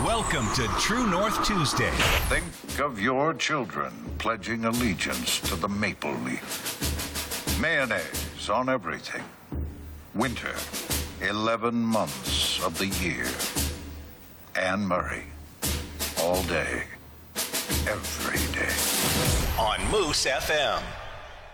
Welcome to True North Tuesday. Think of your children pledging allegiance to the maple leaf. Mayonnaise on everything. Winter, 11 months of the year. Anne Murray, all day, every day. On Moose FM.